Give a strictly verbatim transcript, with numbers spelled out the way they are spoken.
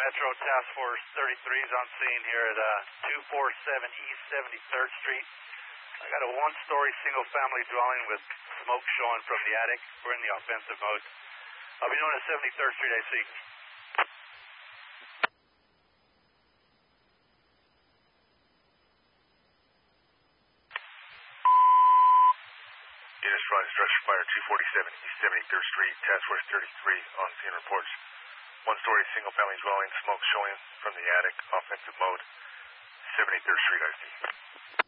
Metro Task Force thirty-three is on scene here at uh, two forty-seven East seventy-third Street. I got a one-story single-family dwelling with smoke showing from the attic. We're in the offensive mode. I'll be known as seventy-third Street, I see. Units responding to structure fire two forty-seven East seventy-third Street, Task Force thirty-three on scene reports. One-story single-family dwelling, smoke showing from the attic, offensive mode, seventy-third Street, I see.